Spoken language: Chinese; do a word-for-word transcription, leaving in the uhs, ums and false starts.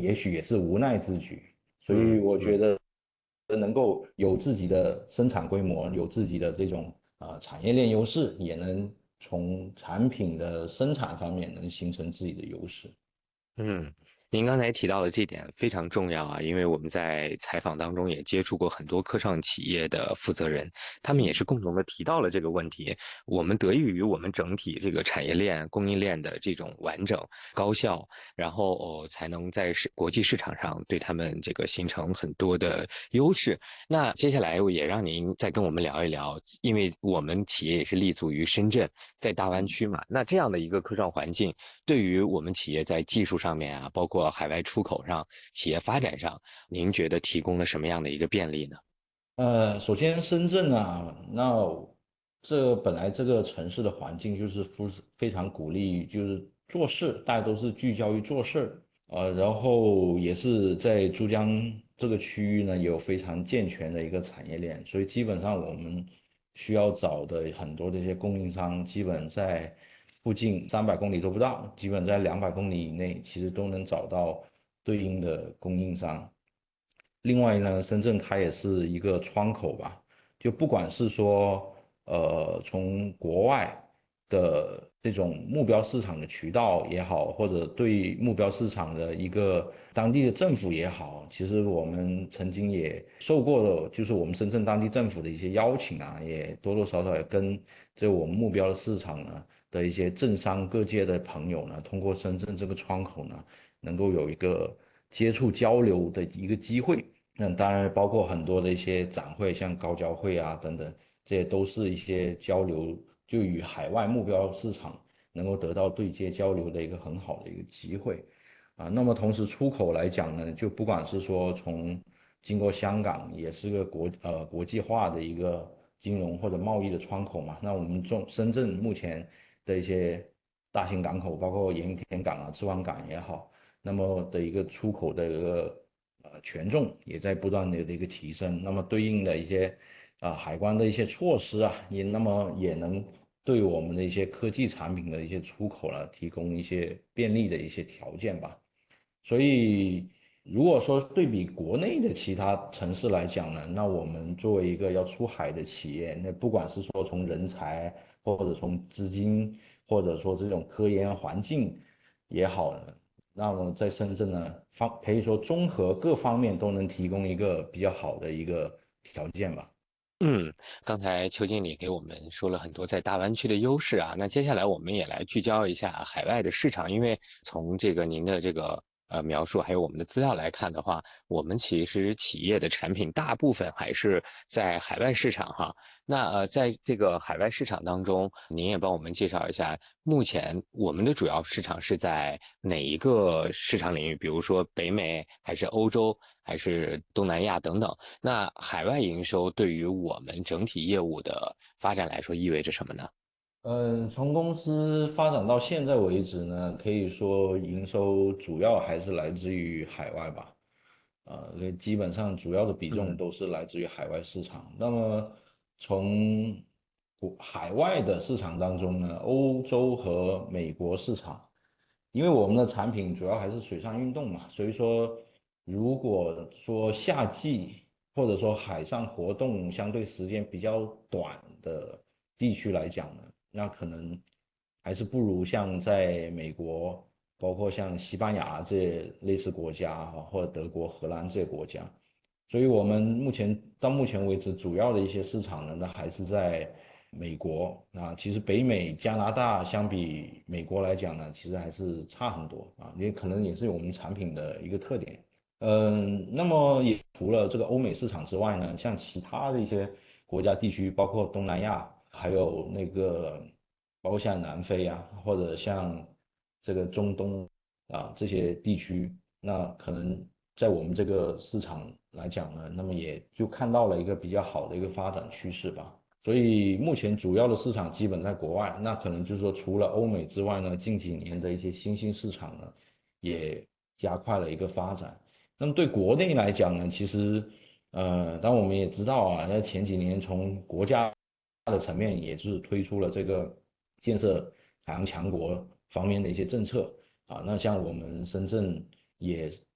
也许也是无奈之举。所以嗯嗯。 我觉得能够有自己的生产规模，有自己的这种呃产业链优势，也能从产品的生产方面能形成自己的优势。 嗯，您刚才提到的这点非常重要啊，因为我们在采访当中也接触过很多科创企业的负责人，他们也是共同的提到了这个问题。我们得益于我们整体这个产业链、供应链的这种完整、高效，然后哦才能在市国际市场上对他们这个形成很多的优势。那接下来我也让您再跟我们聊一聊，因为我们企业也是立足于深圳，在大湾区嘛，那这样的一个科创环境。对于我们企业在技术上面啊，包括海外出口上、企业发展上，您觉得提供了什么样的一个便利呢？ 呃，首先深圳啊，那这本来这个城市的环境就是非非常鼓励，就是做事，大家都是聚焦于做事，呃，然后也是在珠江这个区域呢，有非常健全的一个产业链，所以基本上我们需要找的很多的一些供应商，基本在附近三百公里都不到，基本在两百公里以内，其实都能找到对应的供应商。另外呢，深圳它也是一个窗口吧，就不管是说呃从国外的这种目标市场的渠道也好，或者对目标市场的一个当地的政府也好，其实我们曾经也受过，就是我们深圳当地政府的一些邀请啊，也多多少少也跟这我们目标的市场呢的一些政商各界的朋友呢，通过深圳这个窗口呢，能够有一个接触交流的一个机会。那当然包括很多的一些展会，像高交会啊等等，这些都是一些交流，就与海外目标市场能够得到对接交流的一个很好的一个机会啊。那么同时出口来讲呢，就不管是说从经过香港，也是个国呃国际化的一个金融或者贸易的窗口嘛。那我们中深圳目前的一些大型港口，包括盐田港啊、赤湾港也好。那么的一个出口的一个呃权重也在不断的一个提升，那么对应的一些啊、海关的一些措施啊，也那么也能对我们的一些科技产品的一些出口呢提供一些便利的一些条件吧。所以如果说对比国内的其他城市来讲呢，那我们作为一个要出海的企业，那不管是说从人才或者从资金，或者说这种科研环境也好呢，那么在深圳呢，方可以说综合各方面都能提供一个比较好的一个条件吧。 嗯，刚才邱经理给我们说了很多在大湾区的优势啊，那接下来我们也来聚焦一下海外的市场，因为从这个您的这个呃描述，还有我们的资料来看的话，我们其实企业的产品大部分还是在海外市场哈。那呃，在这个海外市场当中，您也帮我们介绍一下，目前我们的主要市场是在哪一个市场领域？比如说北美，还是欧洲，还是东南亚等等？那海外营收对于我们整体业务的发展来说意味着什么呢？ 嗯，从公司发展到现在为止呢，可以说营收主要还是来自于海外吧。呃，那基本上主要的比重嗯都是来自于海外市场。那么从国海外的市场当中呢，欧洲和美国市场，因为我们的产品主要还是水上运动嘛，所以说如果说夏季或者说海上活动相对时间比较短的地区来讲呢，那可能还是不如像在美国。包括像西班牙这些类似国家哈，或者德国、荷兰这些国家。所以我们目前到目前为止，主要的一些市场呢，那还是在美国啊。其实北美、加拿大相比美国来讲呢，其实还是差很多啊，也可能也是我们产品的一个特点。嗯，那么也除了这个欧美市场之外呢，像其他的一些国家地区，包括东南亚，还有那个包括像南非啊，或者像这个中东啊这些地区，那可能在我们这个市场来讲呢，那么也就看到了一个比较好的一个发展趋势吧。所以目前主要的市场基本在国外，那可能就是说除了欧美之外呢，近几年的一些新兴市场呢，也加快了一个发展。那么对国内来讲呢，其实呃，当我们也知道啊，那前几年从国家的层面也是推出了这个建设海洋强国方面的一些政策啊。那像我们深圳也